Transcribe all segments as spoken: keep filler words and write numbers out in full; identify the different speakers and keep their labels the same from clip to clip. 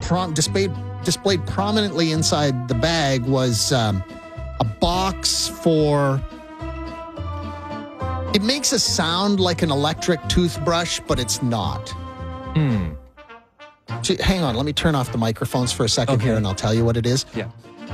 Speaker 1: prom- displayed displayed prominently inside the bag was um, a box for. It makes a sound like an electric toothbrush, but it's not.
Speaker 2: Hmm.
Speaker 1: Gee, hang on, let me turn off the microphones for a second
Speaker 2: Okay.
Speaker 1: here, and I'll tell you what it is.
Speaker 2: Yeah.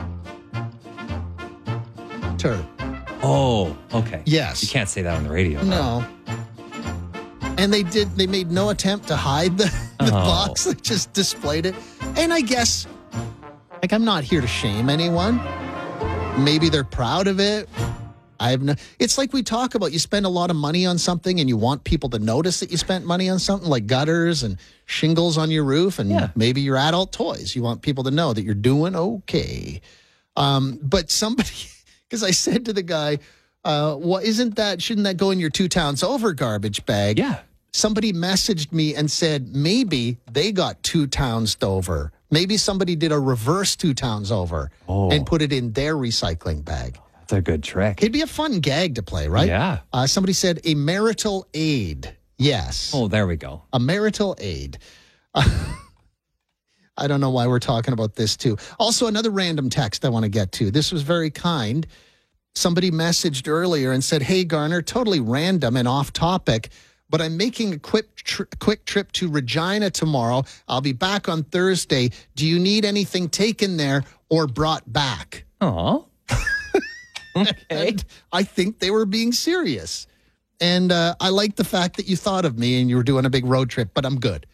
Speaker 1: Turn.
Speaker 2: Oh, okay.
Speaker 1: Yes.
Speaker 2: You can't say that on the radio. huh?
Speaker 1: No. And they did. They made no attempt to hide the, the
Speaker 2: Oh.
Speaker 1: box. They just displayed it. And I guess, like, I'm not here to shame anyone. Maybe they're proud of it. I have no. It's like we talk about. You spend a lot of money on something, and you want people to notice that you spent money on something, like gutters and shingles on your roof, and
Speaker 2: Yeah.
Speaker 1: maybe your adult toys. You want people to know that you're doing okay. Um, but somebody, because I said to the guy, uh, "What isn't that? Shouldn't that go in your two towns over garbage bag?"
Speaker 2: Yeah.
Speaker 1: Somebody messaged me and said maybe they got two towns over. Maybe somebody did a reverse two towns over
Speaker 2: Oh.
Speaker 1: and put it in their recycling bag.
Speaker 2: That's a good trick.
Speaker 1: It'd be a fun gag to play, right?
Speaker 2: Yeah.
Speaker 1: Uh, somebody said a marital aid. Yes.
Speaker 2: Oh, there we go.
Speaker 1: A marital aid. I don't know why we're talking about this too. Also, another random text I want to get to. This was very kind. Somebody messaged earlier and said, "Hey, Garner, totally random and off topic, but I'm making a quick, tri- quick trip to Regina tomorrow. I'll be back on Thursday. Do you need anything taken there or brought back?"
Speaker 2: Oh. Okay.
Speaker 1: And I think they were being serious. And uh, I like the fact that you thought of me and you were doing a big road trip, but I'm good.